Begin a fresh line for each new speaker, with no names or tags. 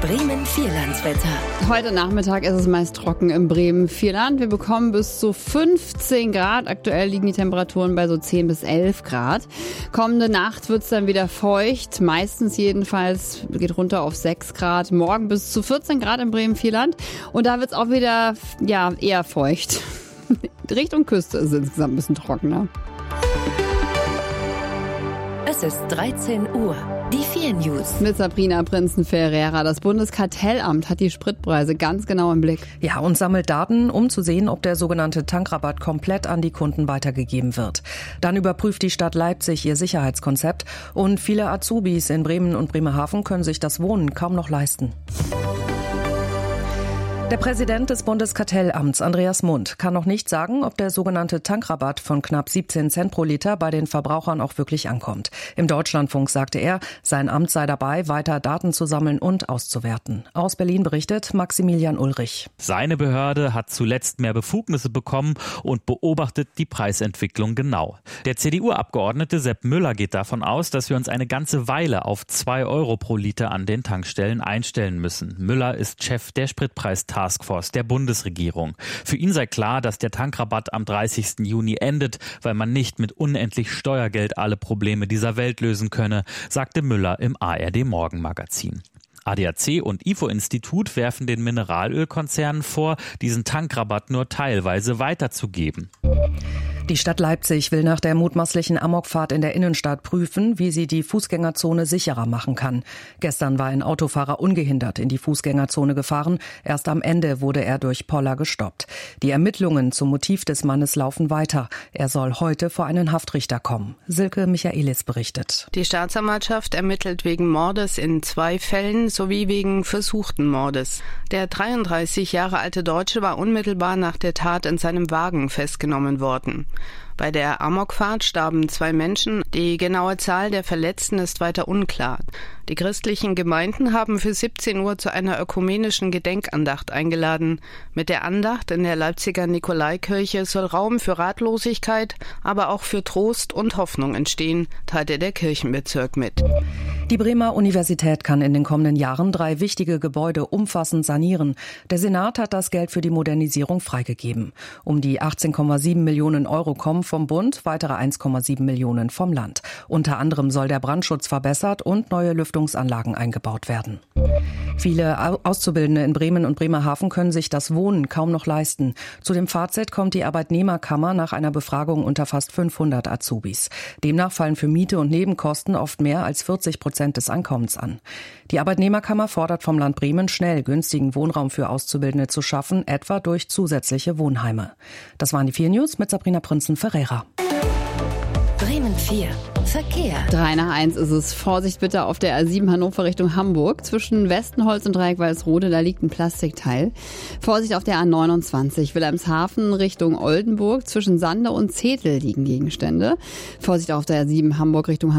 Bremen-Vierlandswetter.
Heute Nachmittag ist es meist trocken im Bremen-Vierland. Wir bekommen bis zu 15 Grad. Aktuell liegen die Temperaturen bei so 10 bis 11 Grad. Kommende Nacht wird es dann wieder feucht. Meistens jedenfalls geht runter auf 6 Grad. Morgen bis zu 14 Grad im Bremen-Vierland. Und da wird es auch wieder eher feucht. Richtung Küste ist es insgesamt ein bisschen trockener.
Es ist 13 Uhr. Die 4 News.
Mit Sabrina Prinzen-Ferreira. Das Bundeskartellamt hat die Spritpreise ganz genau im Blick.
Ja, und sammelt Daten, um zu sehen, ob der sogenannte Tankrabatt komplett an die Kunden weitergegeben wird. Dann überprüft die Stadt Leipzig ihr Sicherheitskonzept. Und viele Azubis in Bremen und Bremerhaven können sich das Wohnen kaum noch leisten. Der Präsident des Bundeskartellamts, Andreas Mund, kann noch nicht sagen, ob der sogenannte Tankrabatt von knapp 17 Cent pro Liter bei den Verbrauchern auch wirklich ankommt. Im Deutschlandfunk sagte er, sein Amt sei dabei, weiter Daten zu sammeln und auszuwerten. Aus Berlin berichtet Maximilian Ulrich.
Seine Behörde hat zuletzt mehr Befugnisse bekommen und beobachtet die Preisentwicklung genau. Der CDU-Abgeordnete Sepp Müller geht davon aus, dass wir uns eine ganze Weile auf 2 Euro pro Liter an den Tankstellen einstellen müssen. Müller ist Chef der Spritpreistaskforce der Bundesregierung. Für ihn sei klar, dass der Tankrabatt am 30. Juni endet, weil man nicht mit unendlich Steuergeld alle Probleme dieser Welt lösen könne, sagte Müller im ARD-Morgenmagazin. ADAC und IFO-Institut werfen den Mineralölkonzernen vor, diesen Tankrabatt nur teilweise weiterzugeben.
Die Stadt Leipzig will nach der mutmaßlichen Amokfahrt in der Innenstadt prüfen, wie sie die Fußgängerzone sicherer machen kann. Gestern war ein Autofahrer ungehindert in die Fußgängerzone gefahren. Erst am Ende wurde er durch Poller gestoppt. Die Ermittlungen zum Motiv des Mannes laufen weiter. Er soll heute vor einen Haftrichter kommen. Silke Michaelis berichtet.
Die Staatsanwaltschaft ermittelt wegen Mordes in 2 Fällen sowie wegen versuchten Mordes. Der 33 Jahre alte Deutsche war unmittelbar nach der Tat in seinem Wagen festgenommen worden. Bei der Amokfahrt starben 2 Menschen. Die genaue Zahl der Verletzten ist weiter unklar. Die christlichen Gemeinden haben für 17 Uhr zu einer ökumenischen Gedenkandacht eingeladen. Mit der Andacht in der Leipziger Nikolaikirche soll Raum für Ratlosigkeit, aber auch für Trost und Hoffnung entstehen, teilte der Kirchenbezirk mit.
Die Bremer Universität kann in den kommenden Jahren 3 wichtige Gebäude umfassend sanieren. Der Senat hat das Geld für die Modernisierung freigegeben. Um die 18,7 Millionen Euro kommen vom Bund, weitere 1,7 Millionen vom Land. Unter anderem soll der Brandschutz verbessert und neue Lüftungsanlagen eingebaut werden. Viele Auszubildende in Bremen und Bremerhaven können sich das Wohnen kaum noch leisten. Zu dem Fazit kommt die Arbeitnehmerkammer nach einer Befragung unter fast 500 Azubis. Demnach fallen für Miete und Nebenkosten oft mehr als 40% des Einkommens an. Die Arbeitnehmerkammer fordert vom Land Bremen, schnell günstigen Wohnraum für Auszubildende zu schaffen, etwa durch zusätzliche Wohnheime. Das waren die 4 News mit Sabrina Prinzen-Ferreira.
Bremen 4. Verkehr.
3 nach 1 ist es. Vorsicht bitte auf der A7 Hannover Richtung Hamburg. Zwischen Westenholz und Dreieck-Walsrode, da liegt ein Plastikteil. Vorsicht auf der A29 Wilhelmshaven Richtung Oldenburg. Zwischen Sande und Zetel liegen Gegenstände. Vorsicht auf der A7 Hamburg Richtung